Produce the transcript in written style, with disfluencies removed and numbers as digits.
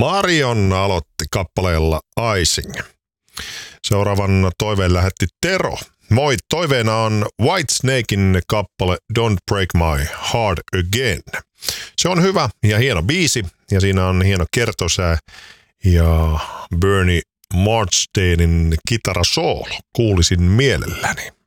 Marion aloitti kappaleella Icing. Seuraavan toiveen lähetti Tero. Moi, toiveena on Whitesnakein kappale Don't Break My Heart Again. Se on hyvä ja hieno biisi ja siinä on hieno kertosää ja Bernie Marsdenin kitarasoolo. Kuulisin mielelläni.